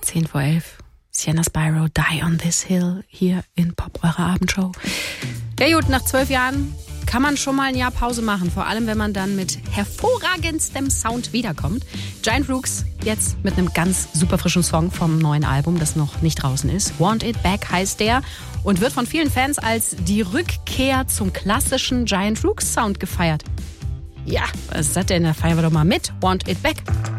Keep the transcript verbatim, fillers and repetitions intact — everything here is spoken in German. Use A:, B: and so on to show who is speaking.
A: zehn vor elf. Sienna Spyro, Die on This Hill, hier in Pop, eurer Abendshow. Ja gut, nach zwölf Jahren kann man schon mal ein Jahr Pause machen. Vor allem, wenn man dann mit hervorragendstem Sound wiederkommt. Giant Rooks jetzt mit einem ganz super frischen Song vom neuen Album, das noch nicht draußen ist. Want It Back heißt der und wird von vielen Fans als die Rückkehr zum klassischen Giant Rooks Sound gefeiert. Ja, was ist das denn? Da feiern wir doch mal mit. Want It Back.